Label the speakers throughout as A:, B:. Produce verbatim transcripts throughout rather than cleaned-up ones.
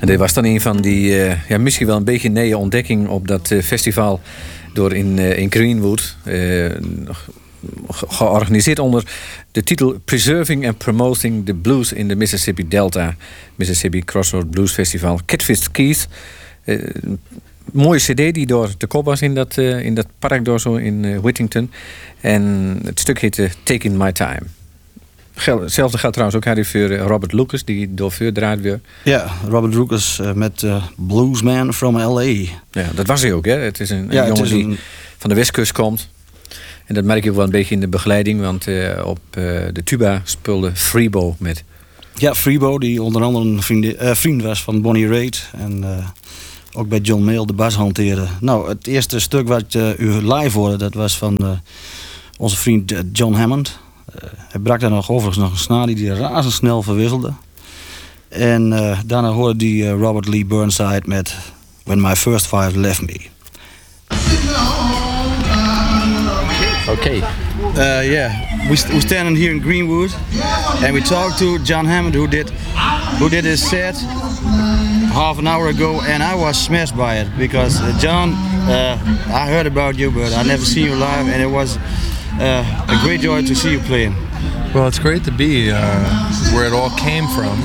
A: En dit was dan een van die, uh, ja, misschien wel een beetje een nieuwe ontdekking op dat uh, festival door in, uh, in Greenwood. Uh, georganiseerd onder de titel Preserving and Promoting the Blues in the Mississippi Delta. Mississippi Crossroad Blues Festival. Catfish Keys. Uh, mooie cd die door te koop was in dat, uh, in dat park door zo in uh, Whittington. En het stuk heette Taking My Time. Hetzelfde geldt trouwens ook Harry voor Robert Lucas, die door vuur draait weer.
B: Ja, Robert Lucas uh, met uh, Bluesman from L A.
A: Ja, dat was hij ook, hè? Het is een, een
B: ja,
A: jongen
B: is
A: die
B: een...
A: van de westkust komt. En dat merk je ook wel een beetje in de begeleiding, want uh, op uh, de tuba speelde Freebo met.
B: Ja, Freebo, die onder andere een vriend, uh, vriend was van Bonnie Raitt. En uh, ook bij John Mayall de bas hanteerde. Nou, het eerste stuk wat uh, u live hoorde, dat was van uh, onze vriend uh, John Hammond. Uh, hij brak daar nog overigens nog een snaar die hij razendsnel verwisselde. En uh, daarna hoorde die uh, Robert Lee Burnside met When My First Five Left Me.
A: Okay.
B: Uh, yeah, we st- we're standing here in Greenwood, and we talked to John Hammond, who did who did his set half an hour ago, and I was smashed by it because uh, John, uh, I heard about you, but I never seen you live, and it was uh, a great joy to see you playing.
C: Well, it's great to be uh, where it all came from.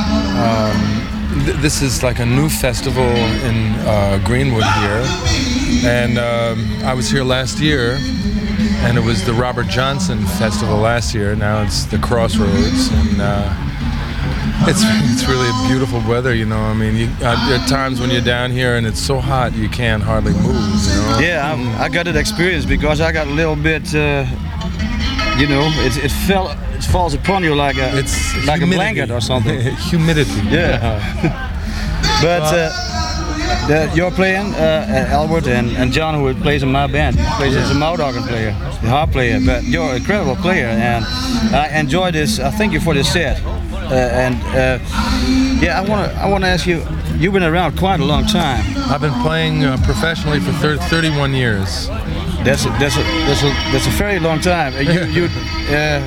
C: Um, th- this is like a new festival in uh, Greenwood here, and um, I was here last year. And it was the Robert Johnson Festival last year. Now it's the Crossroads, and uh, it's it's really beautiful weather. You know, I mean, you, uh, there are times when you're down here and it's so hot you can't hardly move. You know?
B: Yeah, I, I got that experience because I got a little bit. Uh, you know, it it fell it falls upon you like a
C: it's
B: like
C: humidity.
B: a blanket or something.
C: Humidity.
B: Yeah. But. Uh, The, you're playing uh, Albert and, and John, who plays in my band, plays
C: yeah.
B: as a mouth organ player, the harp player. But you're an incredible player, and I enjoy this. I thank you for this set. Uh, and uh, yeah, I want to I want to ask you. You've been around quite a long time.
C: I've been playing uh, professionally for thirty, thirty-one years.
B: That's a, that's a, that's a, that's a very long time. Uh, you you uh,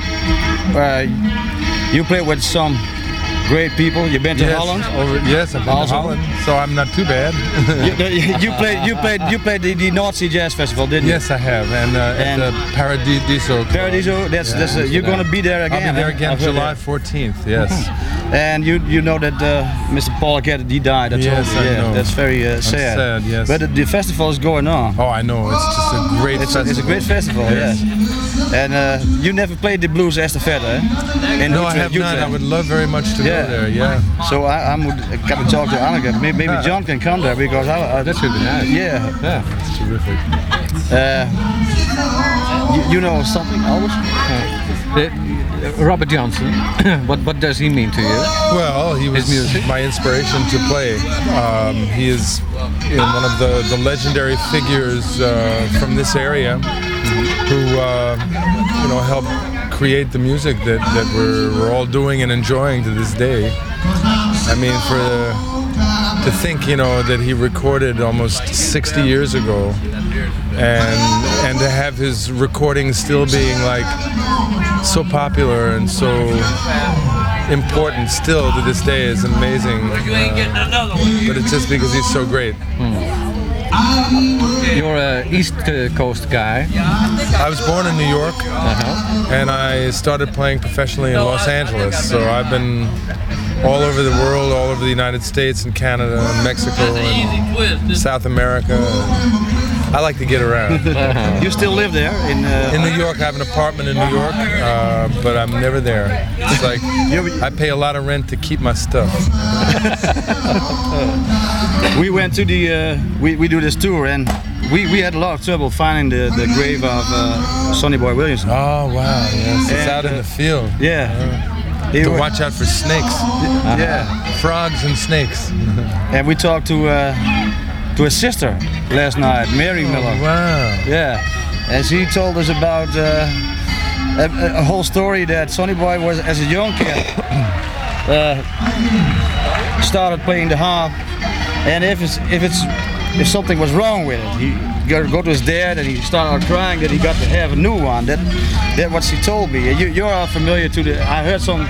B: uh, you play with some great people. You've been to
C: yes,
B: Holland.
C: Over, yes, I've been
B: also.
C: to Holland, so I'm not too bad.
B: you, you played, you played, you played the, the North Sea Jazz Festival, didn't you?
C: Yes, I have, and, uh,
B: and
C: at the Paradiso.
B: Paradiso. That's
C: yeah,
B: that's. Uh, you're going to be there again.
C: I'll be there again,
B: huh?
C: July fourteenth. Yes.
B: And you you know that uh, Mister Paul Cat, he died. I
C: yes,
B: told you.
C: I
B: Yeah,
C: know.
B: that's very uh, sad.
C: I'm sad. Yes.
B: But the, the festival is going on.
C: Oh, I know. It's just a great
B: it's
C: festival.
B: A, it's a great festival.
C: Yes.
B: Yeah. And uh, you never played the blues Estafette, eh? In
C: no,
B: Utrecht,
C: I have
B: Utrecht.
C: not. I would love very much to
B: yeah.
C: go there. Yeah.
B: So I, I'm got to talk to Anneke. Maybe, maybe John can come there because I. I
C: that should be nice.
B: Yeah.
C: Yeah. That's terrific.
B: Uh, you, you know something, Albert?
A: Uh, Robert Johnson. what what does he mean to you?
C: Well, he was my inspiration to play. Um, he is you know, one of the, the legendary figures uh, from this area who uh, you know helped create the music that, that we're, we're all doing and enjoying to this day. I mean, for the, to think you know that he recorded almost sixty years ago, and and to have his recordings still being like so popular and so important still to this day is amazing. Uh, but it's just because he's so great.
A: Hmm. You're an East Coast guy.
C: I was born in New York,
A: uh-huh.
C: and I started playing professionally in Los Angeles. So I've been all over the world, all over the United States and Canada and Mexico and South America. I like to get around.
B: Uh-huh. You still live there in uh,
C: in New York? I have an apartment in New York, uh, but I'm never there. It's like I pay a lot of rent to keep my stuff.
B: We went to the uh, we we do this tour and we, we had a lot of trouble finding the, the grave of uh, Sonny Boy Williamson.
C: Oh wow! Yes, it's
B: and,
C: out in the field.
B: Yeah.
C: Uh, to
B: were,
C: watch out for snakes.
B: Uh-huh. Yeah.
C: Frogs and snakes.
B: And we talked to. Uh, to his sister last night, Mary
C: oh,
B: Miller.
C: Wow.
B: Yeah. And she told us about uh, a, a whole story that Sonny Boy was, as a young kid, uh, started playing the harp, and if it's if it's if something was wrong with it, he got to go to his dad and he started crying that he got to have a new one. That that what she told me. You you're all familiar to the. I heard some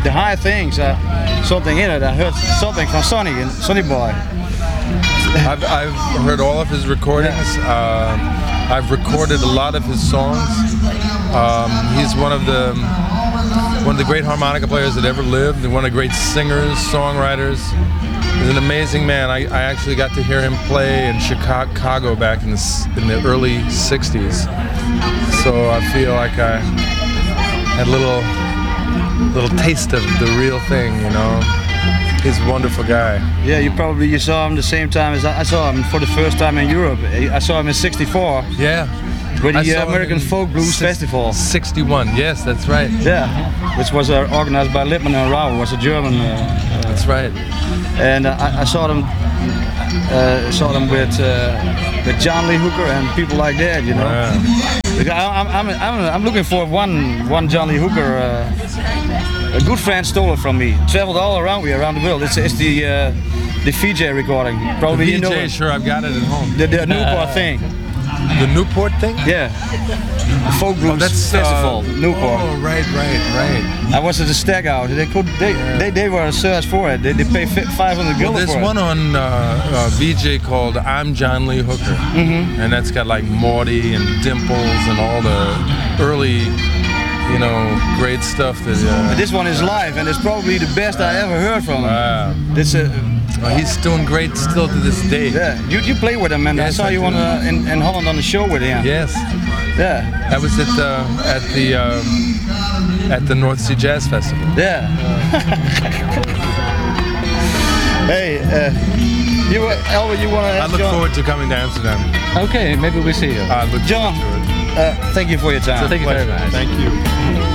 B: the high things, uh, something in it. I heard something from Sonny and Sonny Boy.
C: I've, I've heard all of his recordings. Uh, I've recorded a lot of his songs. Um, he's one of the one of the great harmonica players that ever lived, and one of the great singers, songwriters. He's an amazing man. I, I actually got to hear him play in Chicago back in the in the early sixties. So I feel like I had a little little taste of the real thing, you know. He's a wonderful guy.
B: Yeah, you probably you saw him the same time as I, I saw him for the first time in Europe. I saw him in sixty-four.
C: Yeah.
B: With the uh, American Folk Blues six, Festival.
C: sixty-one, yes, that's right.
B: Yeah, which was uh, organized by Lippmann and Rau, was a German. Uh, uh,
C: that's right.
B: And uh, I, I saw them, uh, saw them with uh, with John Lee Hooker and people like that, you know.
C: Yeah.
B: I, I'm, I'm, I'm, I'm looking for one one John Lee Hooker. Uh, a good friend stole it from me. Traveled all around me, around the world. It's, it's the uh, the Vijay recording. Probably
C: the
B: you know
C: V J,
B: it.
C: Sure, I've got it at home.
B: The, the Newport thing.
C: The Newport thing?
B: Yeah. The Folk Blues
C: oh, that's,
B: Festival,
C: uh,
B: Newport.
C: Oh, right, right, right.
B: I was at the Stag Out. They could, they,
C: yeah.
B: they, they were a search for it. They, they paid five hundred
C: well,
B: gulden
C: there's
B: for
C: one
B: it.
C: on uh, uh, V J called I'm John Lee Hooker,
B: mm-hmm.
C: and that's got like Morty and Dimples and all the early, you know, great stuff. That uh,
B: this one is live, and it's probably the best I ever heard from him.
C: Wow.
B: This, uh,
C: well, he's doing great still to this day.
B: Yeah, you, you play with him, and
C: yes,
B: I saw
C: I
B: you on, uh, in, in Holland on the show with him.
C: Yes.
B: Yeah.
C: I was at the at the um, at the North Sea Jazz Festival.
B: Yeah. Hey, uh, you, Elwood, you want to?
C: I look
B: John?
C: forward to coming to Amsterdam.
A: Okay, maybe we'll see you.
C: I look
B: John, uh, thank you for your time.
A: So thank you very much.
C: Thank you.